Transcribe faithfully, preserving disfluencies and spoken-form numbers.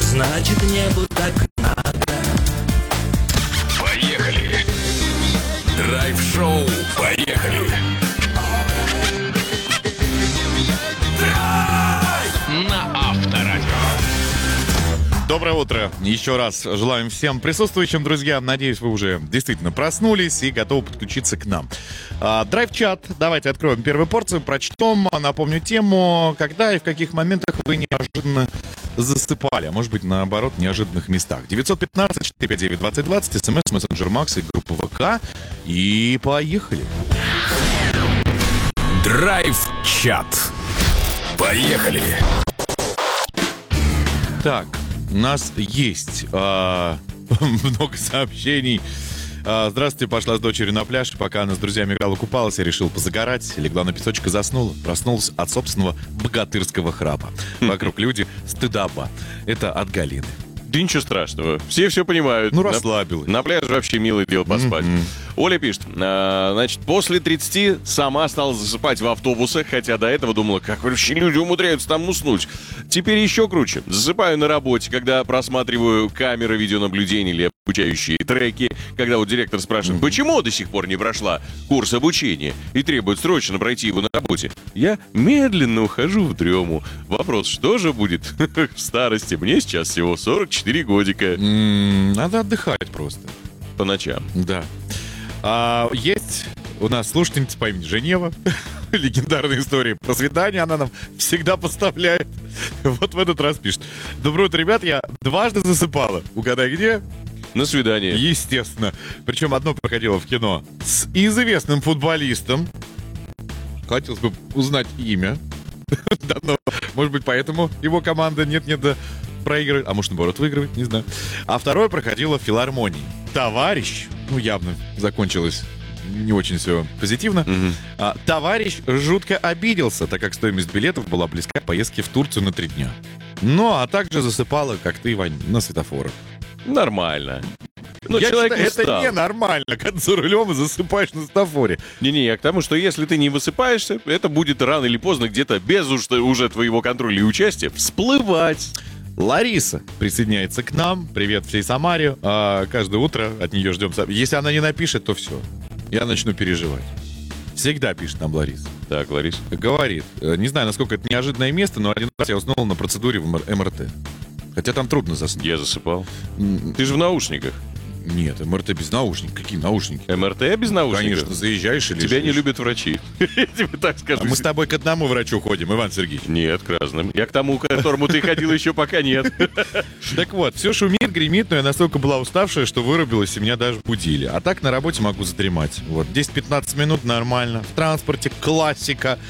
значит небу так надо. Поехали! Драйв-шоу. Поехали! Драйв! На Авторадио. Доброе утро. Еще раз желаем всем присутствующим, друзья. Надеюсь, вы уже действительно проснулись и готовы подключиться к нам. А, драйв-чат. Давайте откроем первую порцию, прочтем. Напомню тему, когда и в каких моментах вы неожиданно засыпали, а может быть, наоборот, в неожиданных местах. девятьсот пятнадцать четыреста пятьдесят девять двадцать двадцать, смс, мессенджер Макс и группа ВК. И поехали. Драйв-чат. Поехали! Так, у нас есть а, много сообщений. А, здравствуйте, пошла с дочерью на пляж. Пока она с друзьями играла, купалась, я решил позагорать. Легла на песочек и заснула. Проснулась от собственного богатырского храпа. Вокруг люди стыдоба. Это от Галины. Да ничего страшного. Все все понимают. Ну, На- расслабилась. На, пляже вообще милое дело поспать. Мгм. Оля пишет, а, значит, после тридцати сама стала засыпать в автобусах, хотя до этого думала, как вообще люди умудряются там уснуть. Теперь еще круче. Засыпаю на работе, когда просматриваю камеры видеонаблюдения или обучающие треки, когда вот директор спрашивает, почему до сих пор не прошла курс обучения и требует срочно пройти его на работе. Я медленно ухожу в дрему. Вопрос, что же будет в старости? Мне сейчас всего сорок четыре годика М, Надо отдыхать просто. по ночам. Да. А, есть у нас слушательница по имени Женева. Легендарная история про свидание она нам всегда поставляет. Вот в этот раз пишет. Доброе утро, ребят, я дважды засыпала. Угадай, где? На свидание. Естественно. Причем одно проходило в кино с известным футболистом. Хотелось бы узнать имя. Да, но, может быть, поэтому его команда нет-нет да проигрывает. А может, наоборот, выигрывает, не знаю. А второе проходило в филармонии. Товарищ, ну, явно закончилось не очень все позитивно. Мгм. А, товарищ жутко обиделся, так как стоимость билетов была близка к поездке в Турцию на три дня. Ну, а также засыпала, как ты, Вань, на светофорах. Нормально. Ну, Я человек считаю, это устал. ненормально, когда за рулем и засыпаешь на светофоре. Не-не, я к тому, что если ты не высыпаешься, это будет рано или поздно где-то без уж- уже твоего контроля и участия всплывать. Лариса присоединяется к нам. Привет всей Самаре. А, каждое утро от нее ждем. со- Если она не напишет, то все. Я начну переживать. Всегда пишет нам Лариса. Так, Ларис. Говорит, э, не знаю, насколько это неожиданное место, но один раз я уснул на процедуре в МР- МРТ. Хотя там трудно заснуть. Я засыпал. М, Ты же в наушниках. Нет, МРТ без наушников. Какие наушники? МРТ без наушников? Конечно, заезжаешь и Тебя не лежишь. любят врачи. Я тебе так скажу. А мы с тобой к одному врачу ходим, Иван Сергеевич. Нет, к разным. Я к тому, к которому ты ходил еще пока нет. Так вот, все шумит, гремит, но я настолько была уставшая, что вырубилась, и меня даже будили. А так на работе могу задремать. Вот, десять-пятнадцать минут нормально. В транспорте классика.